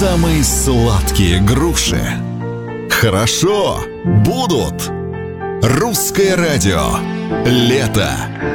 самые сладкие груши. Хорошо, будут. Русское радио. Лето.